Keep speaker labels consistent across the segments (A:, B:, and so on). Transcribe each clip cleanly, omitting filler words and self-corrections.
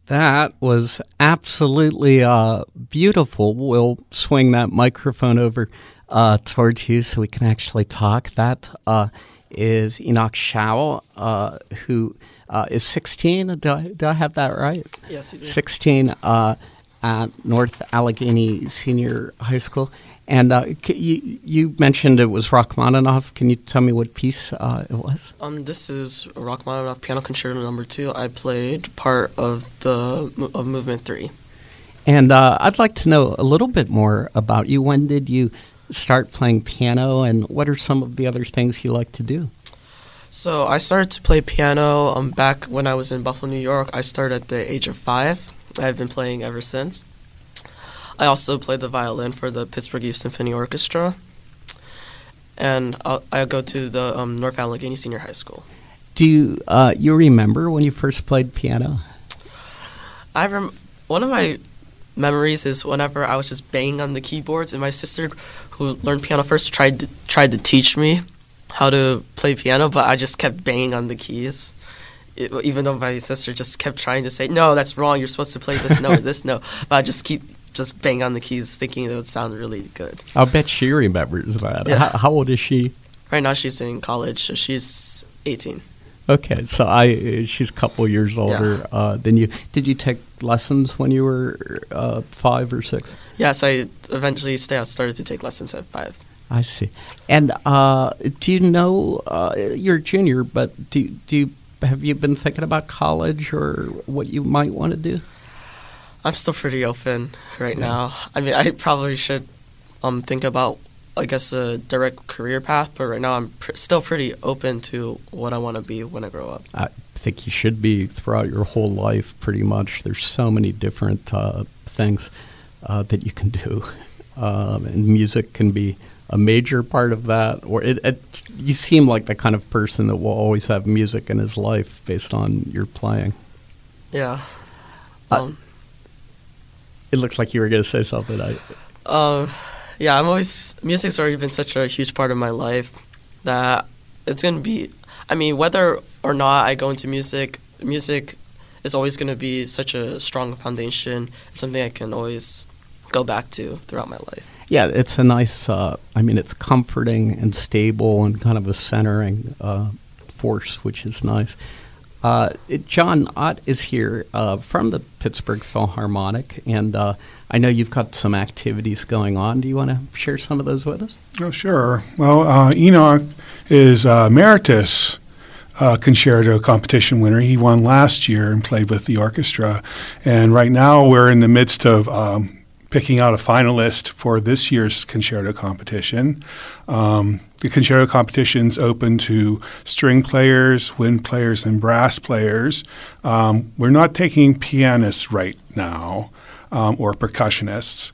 A: That was absolutely beautiful. We'll swing that microphone over towards you so we can actually talk. That is Enoch Schau, who is 16. Do I have that right?
B: Yes, you do.
A: 16 at North Allegheny Senior High School. And you mentioned it was Rachmaninoff. Can you tell me what piece it was?
B: This is Rachmaninoff Piano Concerto No. 2. I played part of Movement 3.
A: And I'd like to know a little bit more about you. When did you start playing piano, and what are some of the other things you like to do?
B: So I started to play piano back when I was in Buffalo, New York. I started at the age of 5. I've been playing ever since. I also played the violin for the Pittsburgh Youth Symphony Orchestra, and I go to the North Allegheny Senior High School.
A: Do you remember when you first played piano?
B: One of my memories is whenever I was just banging on the keyboards, and my sister, who learned piano first, tried to teach me how to play piano, but I just kept banging on the keys. Even though my sister just kept trying to say, no, that's wrong, you're supposed to play this note or this note, but I just bang on the keys thinking it would sound really good.
A: I'll bet she remembers that.
B: Yeah.
A: How old is she?
B: Right now she's in college, so she's 18.
A: Okay, so she's a couple years older than you. Did you take lessons when you were 5 or 6?
B: Yes, I eventually started to take lessons at 5.
A: I see. And do you know, you're a junior, but have you been thinking about college or what you might want to do?
B: I'm still pretty open right now. I mean, I probably should think about, I guess, a direct career path, but right now I'm still pretty open to what I want to be when I grow up.
A: I think you should be throughout your whole life, pretty much. There's so many different things that you can do, and music can be a major part of that. Or you seem like the kind of person that will always have music in his life based on your playing.
B: Yeah.
A: It looked like you were going to say something.
B: Yeah, music's already been such a huge part of my life that it's going to be, I mean, whether or not I go into music is always going to be such a strong foundation. It's something I can always go back to throughout my life.
A: Yeah, it's a nice, it's comforting and stable and kind of a centering force, which is nice. John Ott is here from the Pittsburgh Philharmonic, and I know you've got some activities going on. Do you want to share some of those with us?
C: Oh, sure. Well, Enoch is Emeritus Concerto competition winner. He won last year and played with the orchestra. And right now we're in the midst of picking out a finalist for this year's concerto competition. The concerto competition's open to string players, wind players, and brass players. We're not taking pianists right now or percussionists.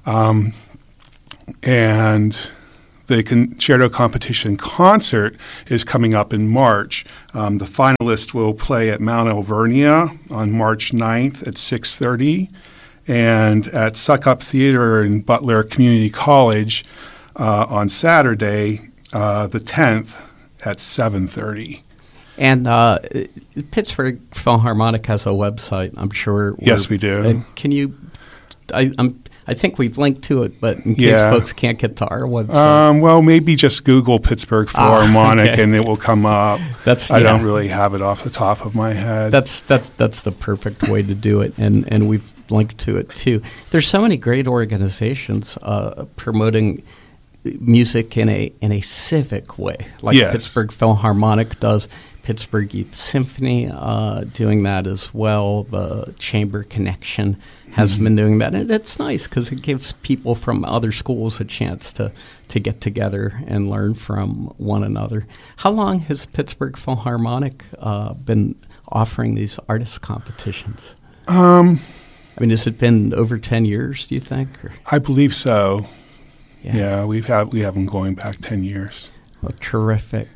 C: And the concerto competition concert is coming up in March. The finalists will play at Mount Alvernia on March 9th at 6:30. And at Suckup Theater in Butler Community College on Saturday, the 10th at 7:30.
A: And Pittsburgh Philharmonic has a website, I'm sure.
C: Yes, we do.
A: Can you? I think we've linked to it, but in case folks can't get to our website.
C: Well, maybe just Google Pittsburgh Philharmonic and it will come up. I don't really have it off the top of my head.
A: That's the perfect way to do it, and we've linked to it too. There's so many great organizations promoting music in a civic way, like Pittsburgh Philharmonic does. Pittsburgh Youth Symphony doing that as well. The Chamber Connection has been doing that. And it's nice because it gives people from other schools a chance to get together and learn from one another. How long has Pittsburgh Philharmonic been offering these artist competitions? Has it been over 10 years, do you think? Or?
C: I believe so. Yeah, we have them going back 10 years.
A: Well, terrific.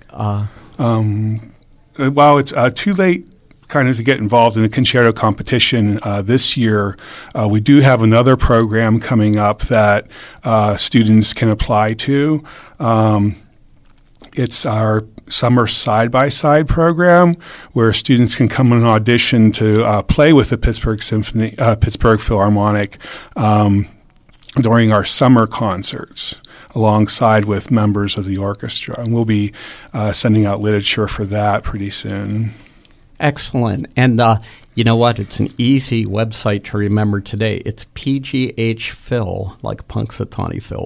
C: While it's too late kind of to get involved in the concerto competition this year, we do have another program coming up that students can apply to. It's our summer side-by-side program where students can come and audition to play with the Pittsburgh Philharmonic during our summer concerts, alongside with members of the orchestra. And we'll be sending out literature for that pretty soon.
A: Excellent. And you know what? It's an easy website to remember today. It's PGH Phil, like Punxsutawney Phil,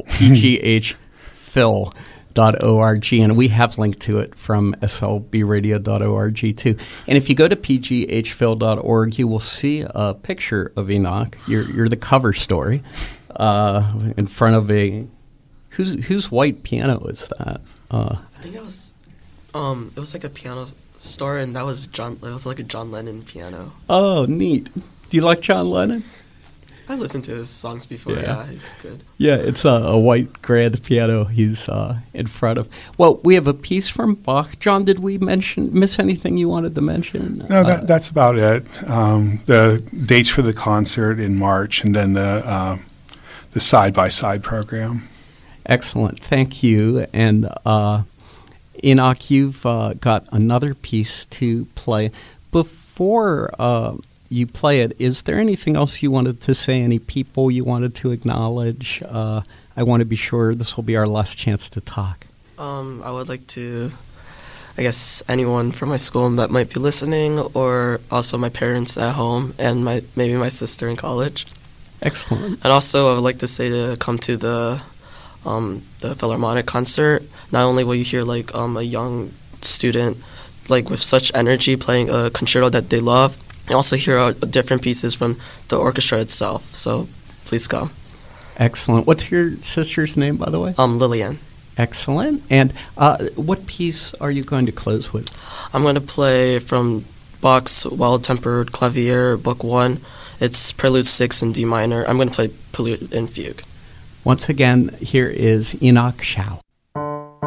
A: pghphil.org. And we have linked to it from slbradio.org too. And if you go to pghphil.org, you will see a picture of Enoch. You're the cover story in front of a... Whose white piano is that?
B: I think that was... it was like a piano store, and that was John. It was like a John Lennon piano.
A: Oh, neat. Do you like John Lennon?
B: I listened to his songs before. Yeah, he's good.
A: Yeah, it's a white grand piano he's in front of. Well, we have a piece from Bach. John, did we miss anything you wanted to mention?
C: No, that's about it. The dates for the concert in March, and then the side-by-side program. Excellent.
A: Thank you. And Enoch, you've got another piece to play. Before you play it, is there anything else you wanted to say, any people you wanted to acknowledge? I want to be sure this will be our last chance to talk.
B: I would like to, I guess, anyone from my school that might be listening, or also my parents at home, and maybe my sister in college.
A: Excellent.
B: And also I would like to say to come to the Philharmonic concert. Not only will you hear like a young student like with such energy playing a concerto that they love, you also hear different pieces from the orchestra itself. So please come.
A: Excellent. What's your sister's name, by the way?
B: Lillian.
A: Excellent. And what piece are you going to close with?
B: I'm going to play from Bach's Well-Tempered Clavier, Book 1. It's Prelude 6 in D minor. I'm going to play Prelude in Fugue.
A: Once again, here is Enoch Schau.